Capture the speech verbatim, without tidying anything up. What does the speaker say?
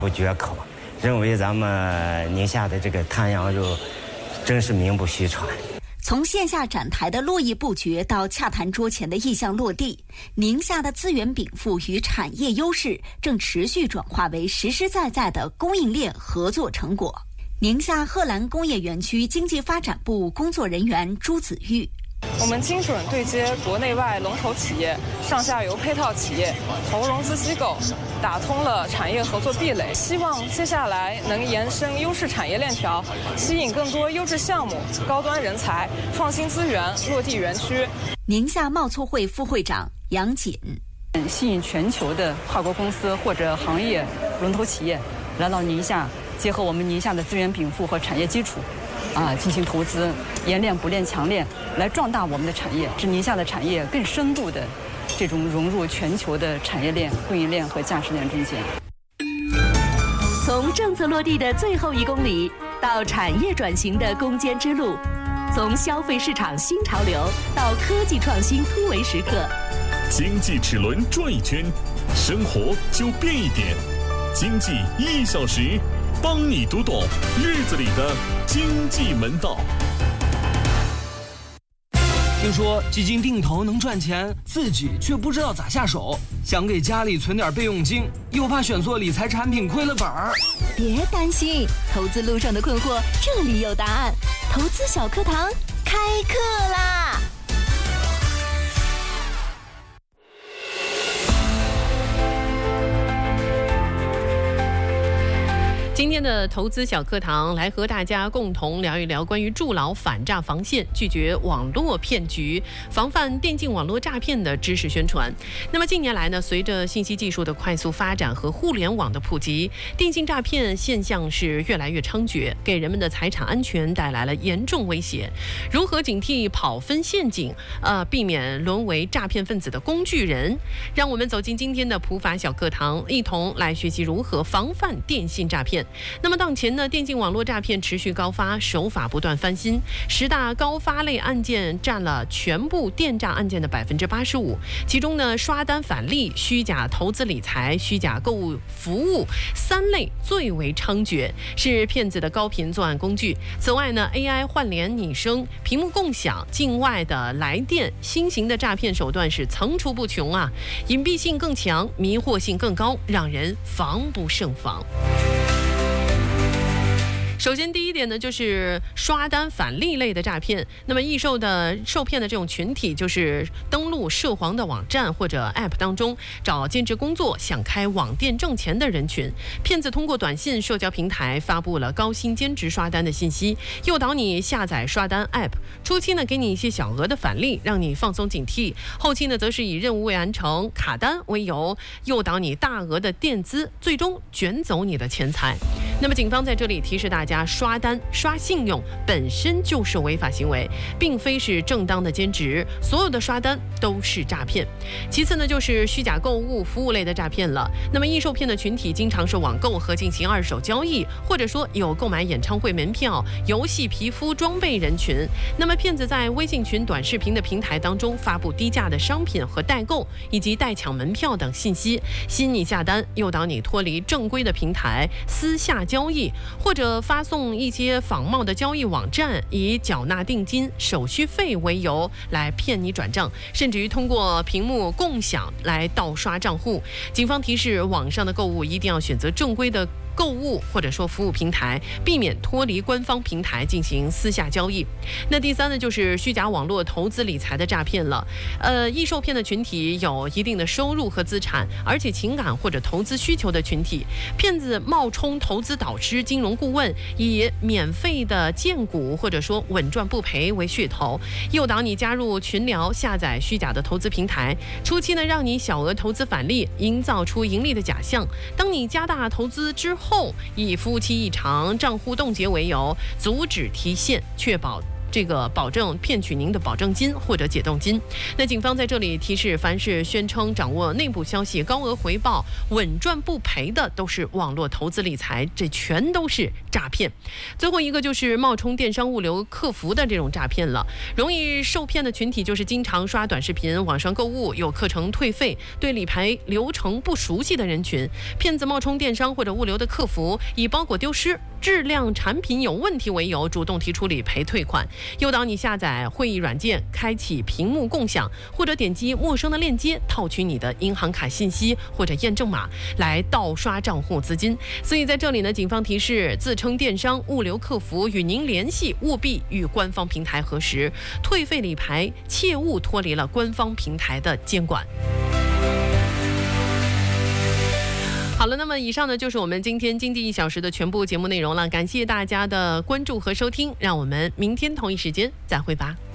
不绝口，认为咱们宁夏的这个滩羊肉真是名不虚传。 从线下展台的络绎不绝到洽谈桌前的意向落地，宁夏的资源禀赋与产业优势正持续转化为实实在在的供应链合作成果。宁夏贺兰工业园区经济发展部工作人员朱子玉： 我们精准对接国内外龙头企业、上下游配套企业、投融资机构，打通了产业合作壁垒，希望接下来能延伸优势产业链条，吸引更多优质项目、高端人才、创新资源落地园区。 宁夏贸促会副会长杨锦： 吸引全球的跨国公司或者行业龙头企业来到宁夏，结合我们宁夏的资源禀赋和产业基础，啊，进行投资，研炼、补炼、强炼，来壮大我们的产业，使宁夏的产业更深度的这种融入全球的产业链、供应链和价值链中间。 从政策落地的最后一公里到产业转型的攻坚之路，从消费市场新潮流到科技创新突围时刻， 经济齿轮转一圈，生活就变一点。经济一小时，帮你读懂日子里的经济门道。 听说基金定投能赚钱，自己却不知道咋下手，想给家里存点备用金，又怕选错理财产品亏了本儿。 别担心，投资路上的困惑这里有答案。投资小课堂开课啦！ 今天的投资小课堂来和大家共同聊一聊关于筑牢反诈防线、拒绝网络骗局、防范电竞网络诈骗的知识宣传。那么近年来呢，随着信息技术的快速发展和互联网的普及，电信诈骗现象是越来越猖獗，给人们的财产安全带来了严重威胁。如何警惕跑分陷阱，呃，避免沦为诈骗分子的工具人？让我们走进今天的普法小课堂，一同来学习如何防范电信诈骗。那么当前呢，电竞网络诈骗持续高发，手法不断翻新，十大高发类案件占了全部电诈案件的百分之八十五。其中呢，刷单返利、虚假投资理财、虚假购物服务三类最为猖獗，是骗子的高频作案工具。此外呢 ，A I 换脸拟声、屏幕共享、境外的来电，新型的诈骗手段是层出不穷啊，隐蔽性更强，迷惑性更高，让人防不胜防。首先，第一点呢，就是刷单返利类的诈骗。那么，易受的受骗的这种群体，就是登录涉黄的网站或者 App 当中找兼职工作、想开网店挣钱的人群。骗子通过短信、社交平台发布了高薪兼职刷单的信息，诱导你下载刷单 App。初期呢，给你一些小额的返利，让你放松警惕；后期呢，则是以任务未完成、卡单为由，诱导你大额的垫资，最终卷走你的钱财。那么，警方在这里提示大家，刷单、刷信用本身就是违法行为，并非是正当的兼职，所有的刷单都是诈骗。其次呢，就是虚假购物服务类的诈骗了。那么易受骗的群体经常是网购和进行二手交易，或者说有购买演唱会门票、游戏皮肤装备人群。那么骗子在微信群、短视频的平台当中发布低价的商品和代购，以及代抢门票等信息，吸引你下单，诱导你脱离正规的平台，私下交易，或者发送一些仿冒的交易网站，以缴纳定金、手续费为由来骗你转账，甚至于通过屏幕共享来盗刷账户。警方提示，网上的购物一定要选择正规的购物或者说服务平台，避免脱离官方平台进行私下交易。那第三呢，就是虚假网络投资理财的诈骗了。呃，易受骗的群体有一定的收入和资产，而且情感或者投资需求的群体，骗子冒充投资导师、金融顾问，以免费的荐股或者说稳赚不赔为噱头，诱导你加入群聊，下载虚假的投资平台。初期呢，让你小额投资返利，营造出盈利的假象。当你加大投资之后，后以夫妻异常、账户冻结为由，阻止提现，确保这个保证骗取您的保证金或者解冻金。那警方在这里提示，凡是宣称掌握内部消息、高额回报、稳赚不赔的，都是网络投资理财，这全都是诈骗。最后一个就是冒充电商物流客服的这种诈骗了。容易受骗的群体就是经常刷短视频、网上购物、有课程退费、对理财流程不熟悉的人群。骗子冒充电商或者物流的客服，以包裹丢失、质量产品有问题为由，主动提出理赔退款，诱导你下载会议软件，开启屏幕共享，或者点击陌生的链接，套取你的银行卡信息或者验证码，来盗刷账户资金。所以在这里呢，警方提示，自称电商物流客服与您联系，务必与官方平台核实，退费理赔切勿脱离了官方平台的监管。好了，那么以上呢就是我们今天经济一小时的全部节目内容了，感谢大家的关注和收听，让我们明天同一时间再会吧。